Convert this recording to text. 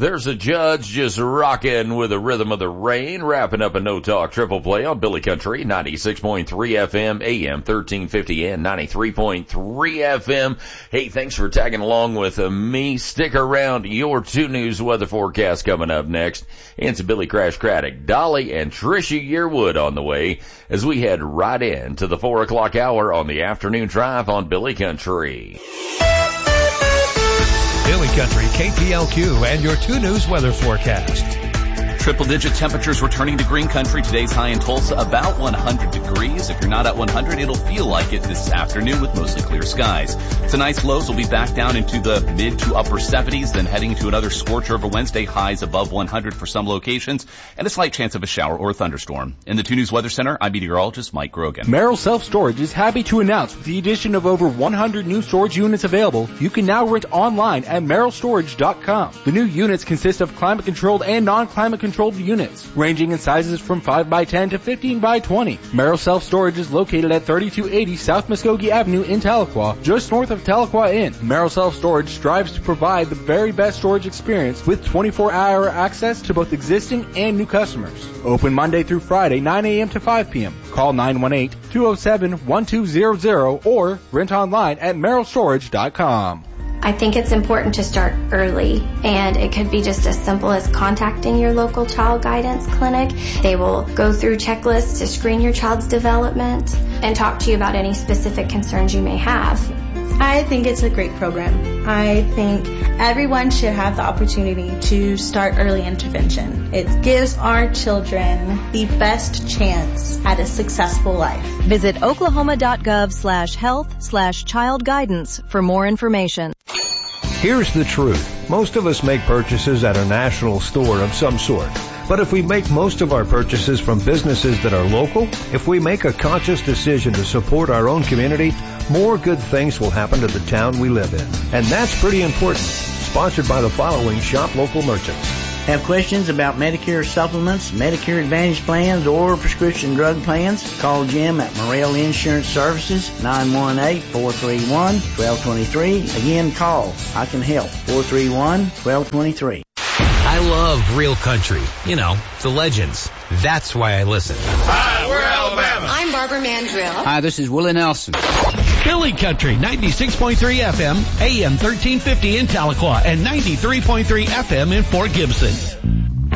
There's a Judge just rocking with the rhythm of the rain, wrapping up a no-talk triple play on Billy Country, 96.3 FM, AM 1350 and 93.3 FM. Hey, thanks for tagging along with me. Stick around. Your 2 News weather forecast coming up next. And some Billy Crash Craddock, Dolly, and Trisha Yearwood on the way as we head right into the 4 o'clock hour on the afternoon drive on Billy Country. Billy Country, KPLQ, and your 2 News weather forecast. Triple-digit temperatures returning to green country. Today's high in Tulsa about 100 degrees. If you're not at 100, it'll feel like it this afternoon with mostly clear skies. Tonight's lows will be back down into the mid to upper 70s, then heading to another scorcher over Wednesday. Highs above 100 for some locations, and a slight chance of a shower or a thunderstorm. In the 2 News Weather Center, I'm meteorologist Mike Grogan. Merrill Self Storage is happy to announce with the addition of over 100 new storage units available, you can now rent online at merrillstorage.com. The new units consist of climate-controlled and non-climate-controlled units, ranging in sizes from 5x10 to 15x20. Merrill Self Storage is located at 3280 South Muskogee Avenue in Tahlequah, just north of Tahlequah Inn. Merrill Self Storage strives to provide the very best storage experience with 24-hour access to both existing and new customers. Open Monday through Friday, 9 a.m. to 5 p.m. Call 918-207-1200 or rent online at merrillstorage.com. I think it's important to start early, and it could be just as simple as contacting your local child guidance clinic. They will go through checklists to screen your child's development and talk to you about any specific concerns you may have. I think it's a great program. I think everyone should have the opportunity to start early intervention. It gives our children the best chance at a successful life. Visit oklahoma.gov/health/child guidance for more information. Here's the truth. Most of us make purchases at a national store of some sort. But if we make most of our purchases from businesses that are local, if we make a conscious decision to support our own community, more good things will happen to the town we live in. And that's pretty important. Sponsored by the following shop local merchants. Have questions about Medicare supplements, Medicare Advantage plans, or prescription drug plans? Call Jim at Morrell Insurance Services, 918-431-1223. Again, call. I can help. 431-1223. I love real country. You know, the legends. That's why I listen. Hi, we're Alabama. I'm Barbara Mandrill. Hi, this is Willie Nelson. Billy Country, 96.3 FM, AM 1350 in Tahlequah, and 93.3 FM in Fort Gibson.